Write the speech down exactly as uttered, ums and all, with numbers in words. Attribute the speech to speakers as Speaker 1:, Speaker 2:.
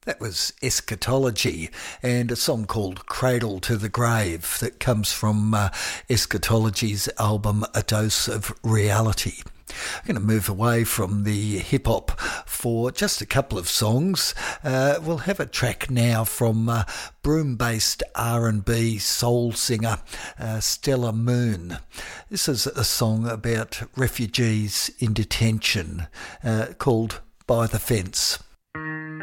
Speaker 1: That was Eschatology and a song called Cradle to the Grave that comes from uh, Eschatology's album A Dose of Reality. I'm going to move away from the hip-hop for just a couple of songs. Uh, we'll have a track now from uh, Broome-based R and B soul singer uh, Stella Moon. This is a song about refugees in detention uh, called By the Fence.